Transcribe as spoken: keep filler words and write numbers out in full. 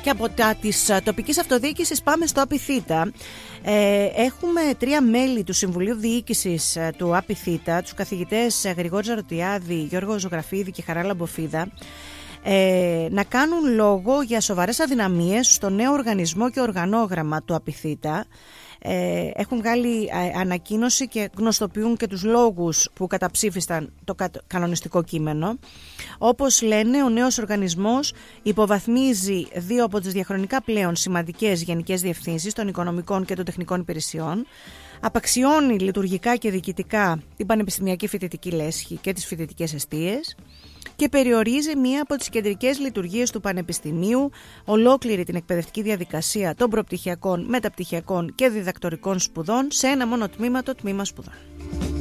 Και από τα της τοπικής αυτοδιοίκησης πάμε στο ΑΠΙΘΙΤΑ. Ε, έχουμε τρία μέλη του Συμβουλίου Διοίκησης του ΑΠΙΘΙΤΑ, τους καθηγητές Γρηγόρη Ζαρωτιάδη, Γιώργο Ζωγραφίδη και Χαρά Λαμποφίδα, ε, να κάνουν λόγο για σοβαρές αδυναμίες στο νέο οργανισμό και οργανόγραμμα του ΑΠΙΘΙΤΑ. Ε, έχουν βγάλει ανακοίνωση και γνωστοποιούν και τους λόγους που καταψήφισαν το κανονιστικό κείμενο. Όπως λένε, ο νέος οργανισμός υποβαθμίζει δύο από τις διαχρονικά πλέον σημαντικές γενικές διευθύνσεις των οικονομικών και των τεχνικών υπηρεσιών, απαξιώνει λειτουργικά και διοικητικά την πανεπιστημιακή φοιτητική λέσχη και τις φοιτητικές εστίες και περιορίζει μία από τις κεντρικές λειτουργίες του Πανεπιστημίου, ολόκληρη την εκπαιδευτική διαδικασία των προπτυχιακών, μεταπτυχιακών και διδακτορικών σπουδών σε ένα μόνο τμήμα, το τμήμα σπουδών.